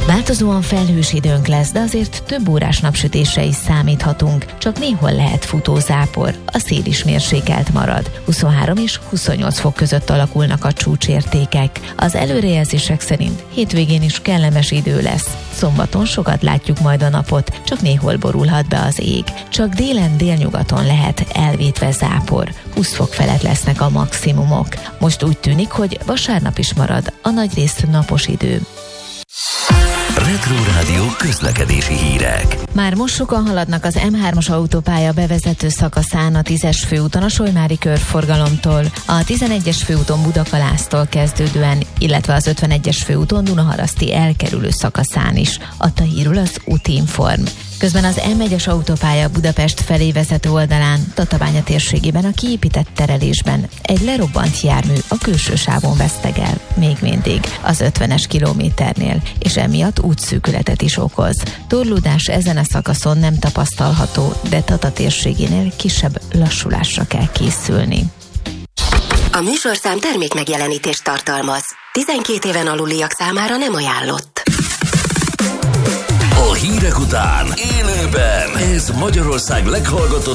Változóan felhős időnk lesz, de azért több órás napsütésre is számíthatunk, csak néhol lehet futózápor, a szél is mérsékelt marad. 23 és 28 fok között alakulnak a csúcsértékek. Az előrejelzések szerint hétvégén is kellemes idő lesz. Szombaton sokat látjuk majd a napot, csak néhol borulhat be az ég. Csak délen délnyugaton lehet elvétve zápor. 20 fok felett lesznek a maximumok. Most úgy tűnik, hogy vasárnap is marad a nagyrészt napos idő. Retro Rádió közlekedési hírek. Már most sokan haladnak az M3-as autópálya bevezető szakaszán a 10-es főúton a Solymári körforgalomtól, a 11-es főúton Budakalásztól kezdődően, illetve az 51-es főúton Dunaharaszti elkerülő szakaszán is, adta hírül az Útinform. Közben az M1-es autópálya Budapest felé vezető oldalán, Tatabánya térségében a kiépített terelésben egy lerobbant jármű a külső sávon vesztegel, még mindig az 50-es kilométernél, és emiatt útszűkületet is okoz. Torlódás ezen a szakaszon nem tapasztalható, de Tata térségénél kisebb lassulásra kell készülni. A műsorszám termék megjelenítést tartalmaz. 12 éven aluliak számára nem ajánlott. A hírek után élőben ez Magyarország leghallgatottabb